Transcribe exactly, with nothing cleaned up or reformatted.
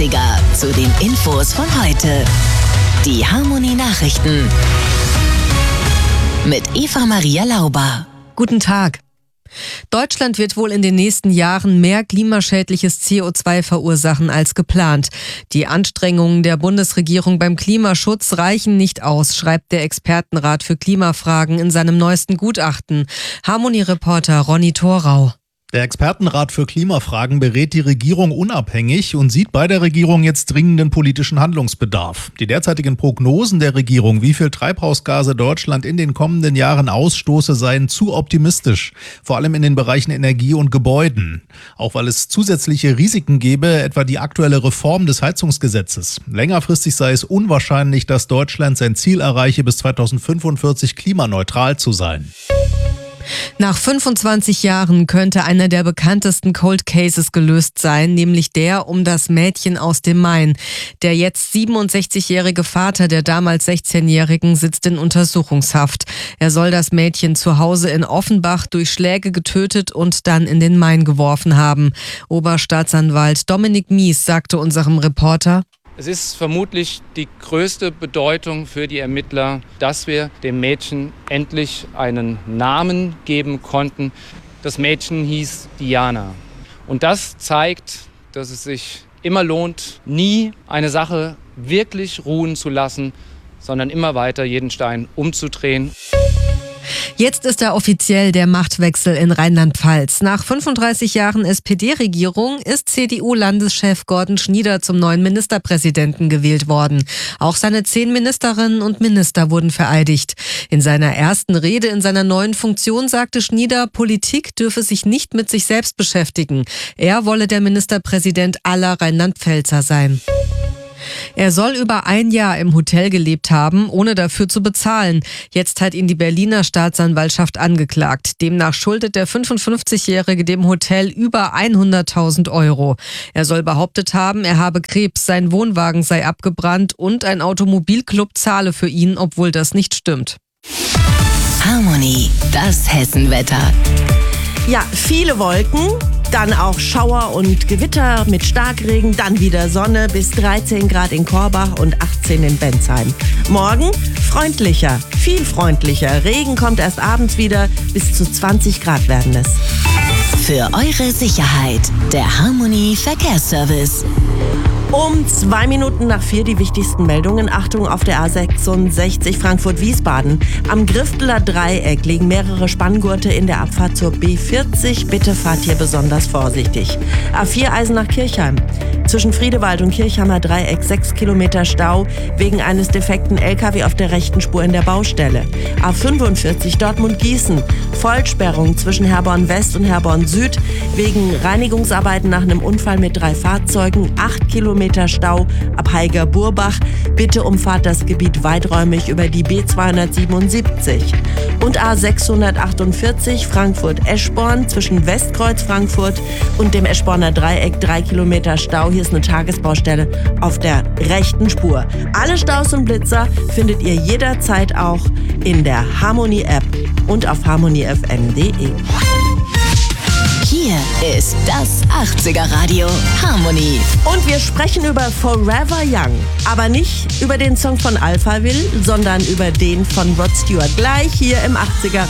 achtziger zu den Infos von heute. Die Harmonie Nachrichten mit Eva Maria Lauber. Guten Tag. Deutschland wird wohl in den nächsten Jahren mehr klimaschädliches C O zwei verursachen als geplant. Die Anstrengungen der Bundesregierung beim Klimaschutz reichen nicht aus, schreibt der Expertenrat für Klimafragen in seinem neuesten Gutachten. Harmonie-Reporter Ronny Thorau. Der Expertenrat für Klimafragen berät die Regierung unabhängig und sieht bei der Regierung jetzt dringenden politischen Handlungsbedarf. Die derzeitigen Prognosen der Regierung, wie viel Treibhausgase Deutschland in den kommenden Jahren ausstoße, seien zu optimistisch, vor allem in den Bereichen Energie und Gebäuden. Auch weil es zusätzliche Risiken gäbe, etwa die aktuelle Reform des Heizungsgesetzes. Längerfristig sei es unwahrscheinlich, dass Deutschland sein Ziel erreiche, bis zweitausendfünfundvierzig klimaneutral zu sein. Nach fünfundzwanzig Jahren könnte einer der bekanntesten Cold Cases gelöst sein, nämlich der um das Mädchen aus dem Main. Der jetzt siebenundsechzigjährige Vater der damals sechzehnjährigen sitzt in Untersuchungshaft. Er soll das Mädchen zu Hause in Offenbach durch Schläge getötet und dann in den Main geworfen haben. Oberstaatsanwalt Dominik Mies sagte unserem Reporter: Es ist vermutlich die größte Bedeutung für die Ermittler, dass wir dem Mädchen endlich einen Namen geben konnten. Das Mädchen hieß Diana. Und das zeigt, dass es sich immer lohnt, nie eine Sache wirklich ruhen zu lassen, sondern immer weiter jeden Stein umzudrehen. Jetzt ist er offiziell, der Machtwechsel in Rheinland-Pfalz. Nach fünfunddreißig Jahren S P D-Regierung ist C D U-Landeschef Gordon Schnieder zum neuen Ministerpräsidenten gewählt worden. Auch seine zehn Ministerinnen und Minister wurden vereidigt. In seiner ersten Rede in seiner neuen Funktion sagte Schnieder, Politik dürfe sich nicht mit sich selbst beschäftigen. Er wolle der Ministerpräsident aller Rheinland-Pfälzer sein. Er soll über ein Jahr im Hotel gelebt haben, ohne dafür zu bezahlen. Jetzt hat ihn die Berliner Staatsanwaltschaft angeklagt. Demnach schuldet der fünfundfünfzigjährige dem Hotel über hunderttausend Euro. Er soll behauptet haben, er habe Krebs, sein Wohnwagen sei abgebrannt und ein Automobilclub zahle für ihn, obwohl das nicht stimmt. Harmonie, das Hessenwetter. Ja, viele Wolken, dann auch Schauer und Gewitter mit Starkregen, dann wieder Sonne bis dreizehn Grad in Korbach und achtzehn in Bensheim. Morgen freundlicher, viel freundlicher. Regen kommt erst abends wieder, bis zu zwanzig Grad werden es. Für eure Sicherheit, der Harmonie Verkehrsservice. Um zwei Minuten nach vier die wichtigsten Meldungen. Achtung auf der A sechsundsechzig Frankfurt-Wiesbaden. Am Grifteler Dreieck liegen mehrere Spanngurte in der Abfahrt zur B vierzig. Bitte fahrt hier besonders vorsichtig. A vier Eisenach-Kirchheim. Zwischen Friedewald und Kirchheimer Dreieck sechs Kilometer Stau wegen eines defekten L K W auf der rechten Spur in der Baustelle. A fünfundvierzig Dortmund-Gießen. Vollsperrung zwischen Herborn West und Herborn Süd wegen Reinigungsarbeiten nach einem Unfall mit drei Fahrzeugen. acht Kilometer Stau ab Heiger-Burbach. Bitte umfahrt das Gebiet weiträumig über die B zweihundertsiebenundsiebzig. Und A sechshundertachtundvierzig Frankfurt-Eschborn zwischen Westkreuz Frankfurt und dem Eschborner Dreieck drei Kilometer Stau. Hier ist eine Tagesbaustelle auf der rechten Spur. Alle Staus und Blitzer findet ihr jederzeit auch in der Harmonie-App und auf harmonie f m punkt d e. Hier ist das achtziger-Radio Harmonie. Und wir sprechen über Forever Young. Aber nicht über den Song von Alphaville, sondern über den von Rod Stewart. Gleich hier im achtziger-Radio.